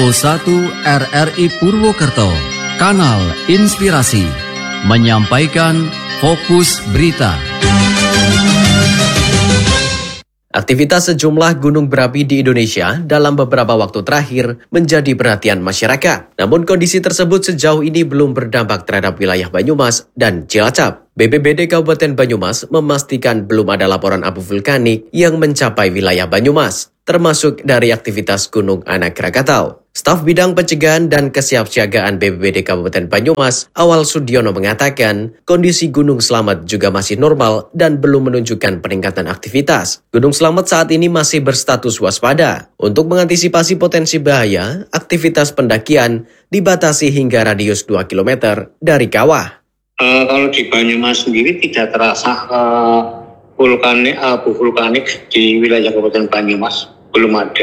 Pro 1 RRI Purwokerto, Kanal Inspirasi, menyampaikan Fokus Berita. Aktivitas sejumlah gunung berapi di Indonesia dalam beberapa waktu terakhir menjadi perhatian masyarakat. Namun kondisi tersebut sejauh ini belum berdampak terhadap wilayah Banyumas dan Cilacap. BPBD Kabupaten Banyumas memastikan belum ada laporan abu vulkanik yang mencapai wilayah Banyumas, termasuk dari aktivitas Gunung Anak Krakatau. Staf Bidang Pencegahan dan Kesiapsiagaan BPBD Kabupaten Banyumas, Awal Sudiono mengatakan, kondisi Gunung Slamet juga masih normal dan belum menunjukkan peningkatan aktivitas. Gunung Slamet saat ini masih berstatus waspada. Untuk mengantisipasi potensi bahaya, aktivitas pendakian dibatasi hingga radius 2 km dari kawah. Kalau di Banyumas sendiri tidak terasa abu vulkanik di wilayah Kabupaten Banyumas, belum ada.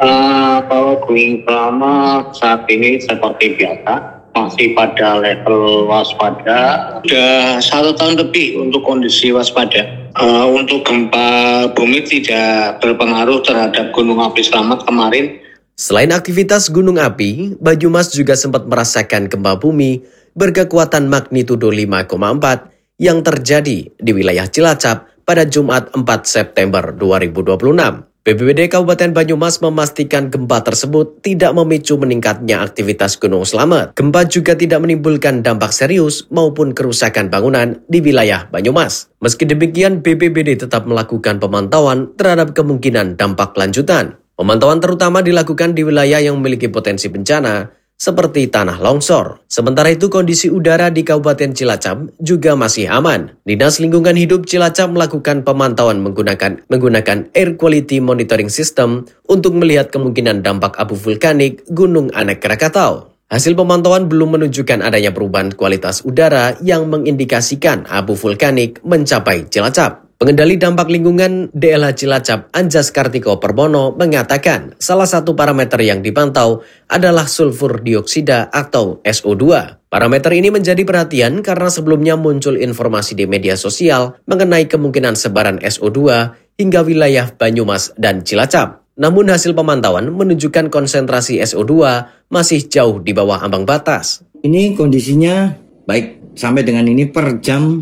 Kalau Gunung Slamet saat ini seperti biasa, masih pada level waspada. Sudah 1 tahun lebih untuk kondisi waspada. Untuk gempa bumi tidak berpengaruh terhadap Gunung Api Slamet kemarin. Selain aktivitas gunung api, Banyumas juga sempat merasakan gempa bumi berkekuatan magnitudo 5,4 yang terjadi di wilayah Cilacap pada Jumat 4 September 2026. BPBD Kabupaten Banyumas memastikan gempa tersebut tidak memicu meningkatnya aktivitas Gunung Slamet. Gempa juga tidak menimbulkan dampak serius maupun kerusakan bangunan di wilayah Banyumas. Meski demikian, BPBD tetap melakukan pemantauan terhadap kemungkinan dampak lanjutan. Pemantauan terutama dilakukan di wilayah yang memiliki potensi bencana, seperti tanah longsor. Sementara itu kondisi udara di Kabupaten Cilacap juga masih aman. Dinas Lingkungan Hidup Cilacap melakukan pemantauan menggunakan Air Quality Monitoring System untuk melihat kemungkinan dampak abu vulkanik Gunung Anak Krakatau. Hasil pemantauan belum menunjukkan adanya perubahan kualitas udara yang mengindikasikan abu vulkanik mencapai Cilacap. Pengendali dampak lingkungan DLH Cilacap, Anjas Kartiko Permono, mengatakan salah satu parameter yang dipantau adalah sulfur dioksida atau SO2. Parameter ini menjadi perhatian karena sebelumnya muncul informasi di media sosial mengenai kemungkinan sebaran SO2 hingga wilayah Banyumas dan Cilacap. Namun hasil pemantauan menunjukkan konsentrasi SO2 masih jauh di bawah ambang batas. Ini kondisinya baik sampai dengan ini per jam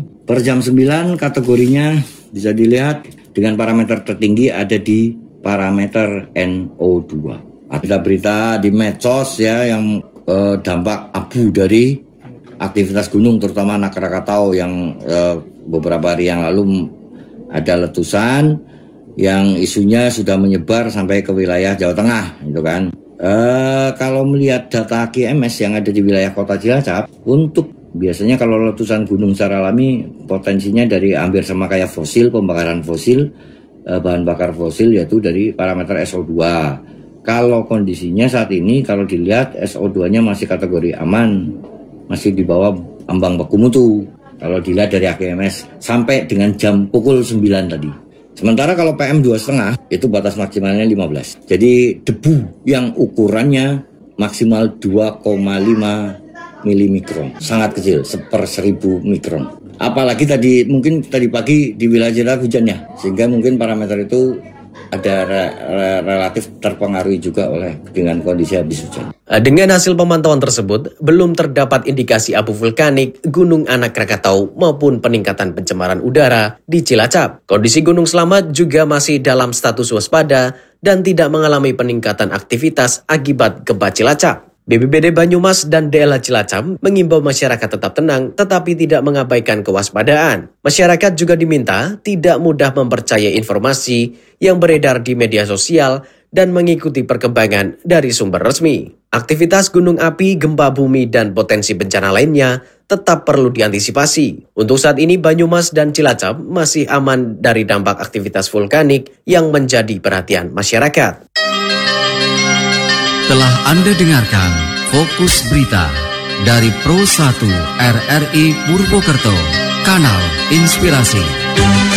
9 kategorinya bisa dilihat dengan parameter tertinggi ada di parameter NO2. Ada berita di medsos ya yang dampak abu dari aktivitas gunung terutama Anak Krakatau yang beberapa hari yang lalu ada letusan yang isunya sudah menyebar sampai ke wilayah Jawa Tengah gitu kan. Kalau melihat data GMS yang ada di wilayah Kota Cilacap, biasanya kalau letusan gunung secara alami potensinya dari hampir sama kayak fosil, pembakaran fosil, bahan bakar fosil yaitu dari parameter SO2. Kalau kondisinya saat ini kalau dilihat SO2-nya masih kategori aman, masih di bawah ambang baku mutu. Kalau dilihat dari AGMS sampai dengan jam pukul 9 tadi. Sementara kalau PM 2,5 itu batas maksimalnya 15. Jadi debu yang ukurannya maksimal 2,5 milimikron, sangat kecil, 1/1000 mikron. Apalagi mungkin tadi pagi di wilayah Cilacap hujan ya, sehingga mungkin parameter itu ada relatif terpengaruhi juga dengan kondisi habis hujan. Dengan hasil pemantauan tersebut, belum terdapat indikasi abu vulkanik Gunung Anak Krakatau maupun peningkatan pencemaran udara di Cilacap. Kondisi Gunung Slamet juga masih dalam status waspada dan tidak mengalami peningkatan aktivitas akibat gempa Cilacap. BPBD Banyumas dan DLH Cilacap mengimbau masyarakat tetap tenang tetapi tidak mengabaikan kewaspadaan. Masyarakat juga diminta tidak mudah mempercayai informasi yang beredar di media sosial dan mengikuti perkembangan dari sumber resmi. Aktivitas gunung api, gempa bumi, dan potensi bencana lainnya tetap perlu diantisipasi. Untuk saat ini Banyumas dan Cilacap masih aman dari dampak aktivitas vulkanik yang menjadi perhatian masyarakat. Telah Anda dengarkan Fokus Berita dari Pro 1 RRI Purwokerto, Kanal Inspirasi.